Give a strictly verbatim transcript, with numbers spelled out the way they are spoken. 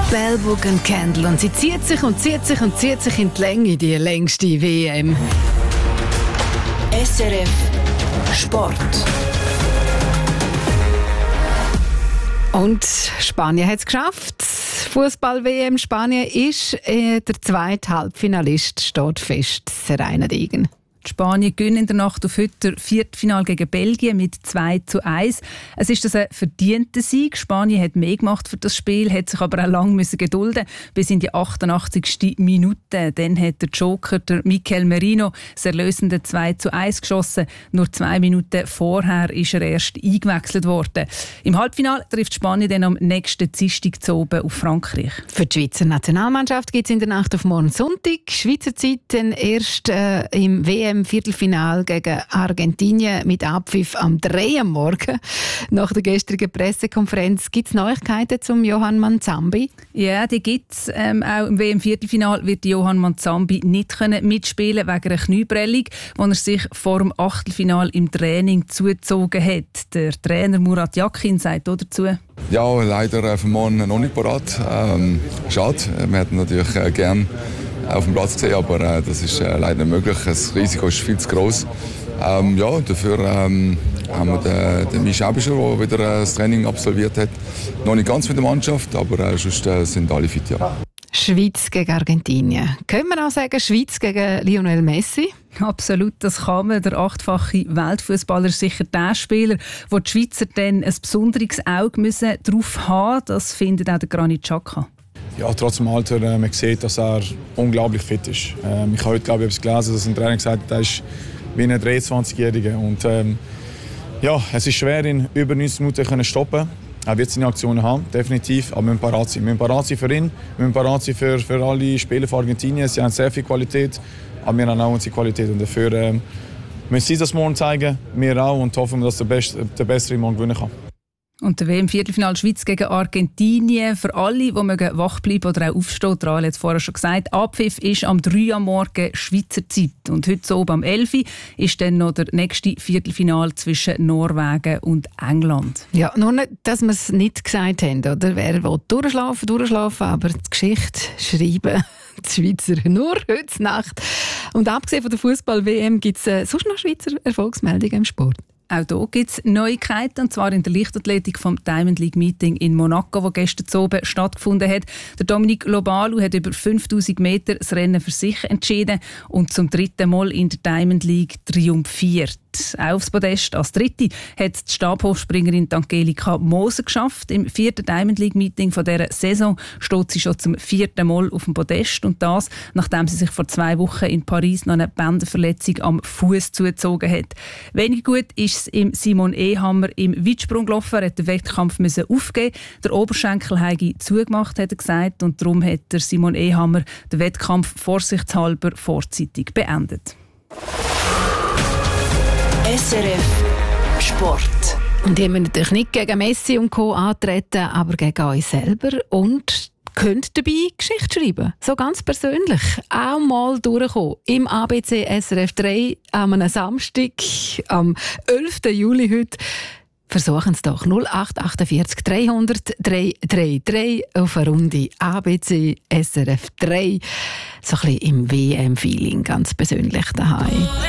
Bell Book and Candle. Und sie zieht sich und zieht sich und zieht sich in die Länge, die längste W M. S R F Sport. Und Spanien hat es geschafft. Fußball-W M Spanien ist äh, der zweite Halbfinalist, steht fest, Serena Degen. Die Spanier gewinnen in der Nacht auf heute Viertelfinale gegen Belgien mit zwei zu eins. Es ist das ein verdienter Sieg. Spanien hat mehr gemacht für das Spiel, hat sich aber auch lange müssen gedulden bis in die achtundachtzigste Minute. Dann hat der Joker, der Mikel Merino, das erlösende zwei zu eins geschossen. Nur zwei Minuten vorher ist er erst eingewechselt worden. Im Halbfinale trifft Spanien dann am nächsten Dienstag zu oben auf Frankreich. Für die Schweizer Nationalmannschaft gibt es in der Nacht auf morgen Sonntag Schweizer Zeit dann erst äh, im W M im Viertelfinale gegen Argentinien mit Abpfiff am drei am Morgen. Nach der gestrigen Pressekonferenz gibt es Neuigkeiten zum Johann Manzambi? Ja, die gibt es. Ähm, auch im W M-Viertelfinale wird Johann Manzambi nicht können mitspielen wegen einer Knieprellung, die er sich vor dem Achtelfinale im Training zugezogen hat. Der Trainer Murat Yakin sagt auch dazu: Ja, leider für morgen noch nicht parat. Ähm, schade, wir hätten natürlich äh, gern auf dem Platz gesehen, aber äh, das ist äh, leider nicht möglich. Das Risiko ist viel zu groß. Ähm, ja, dafür ähm, haben wir den, den Misch Ebischer, der wieder äh, das Training absolviert hat. Noch nicht ganz mit der Mannschaft, aber äh, sonst äh, sind alle fit. Ja. Schweiz gegen Argentinien. Können wir auch sagen, Schweiz gegen Lionel Messi? Absolut, das kann man. Der achtfache Weltfußballer ist sicher der Spieler, wo die Schweizer dann ein besonderes Auge müssen drauf haben. Das findet auch der Granit Xhaka. Ja, trotz dem Alter, äh, man sieht, dass er unglaublich fit ist. Ähm, ich habe heute, glaube ich, etwas gelesen, dass ein Trainer gesagt hat, er ist wie ein dreiundzwanzigjähriger. Und ähm, ja, es ist schwer, ihn über neunzig Minuten zu stoppen. Er wird seine Aktionen haben, definitiv, aber wir müssen parat sein. Wir müssen parat sein für ihn, wir müssen parat sein für, für alle Spieler von Argentinien. Sie haben sehr viel Qualität, aber wir haben auch unsere Qualität. Und dafür ähm, müssen sie das morgen zeigen, wir auch, und hoffen, dass der, Best, der Bessere morgen gewinnen kann. Und der W M-Viertelfinale Schweiz gegen Argentinien. Für alle, die wach bleiben oder auch aufstehen, der hat es vorher schon gesagt, Abpfiff ist am drei am Morgen Schweizer Zeit. Und heute so am elf ist dann noch der nächste Viertelfinale zwischen Norwegen und England. Ja, nur nicht, dass wir es nicht gesagt haben, oder? Wer will durchschlafen, durchschlafen, aber die Geschichte schreiben die Schweizer nur heute Nacht. Und abgesehen von der Fußball-W M gibt es äh, sonst noch Schweizer Erfolgsmeldungen im Sport? Auch hier gibt es Neuigkeiten, und zwar in der Leichtathletik vom Diamond League Meeting in Monaco, das gestern oben stattgefunden hat. Der Dominik Lobalu hat über fünftausend Meter das Rennen für sich entschieden und zum dritten Mal in der Diamond League triumphiert. Auch aufs Podest als Dritte hat die Stabhochspringerin Angelika Moser geschafft. Im vierten Diamond League Meeting von dieser Saison steht sie schon zum vierten Mal auf dem Podest, und das, nachdem sie sich vor zwei Wochen in Paris noch eine Bänderverletzung am Fuß zugezogen hat. Weniger gut ist es im Simon Ehammer im Weitsprung gelaufen. Er musste den Wettkampf aufgeben. Der Oberschenkel habe zugemacht, hat er gesagt, und darum hat der Simon Ehammer den Wettkampf vorsichtshalber vorzeitig beendet. S R F Sport. Und die müssen natürlich nicht gegen Messi und Co. antreten, aber gegen euch selber. Und könnt dabei Geschichte schreiben. So ganz persönlich. Auch mal durchkommen. Im A B C S R F drei am einem Samstag, am elften Juli heute. Versuchen Sie doch. null acht achtundvierzig dreihundert dreihundertdreiunddreißig auf eine Runde A B C S R F drei. So ein bisschen im W M-Feeling, ganz persönlich daheim.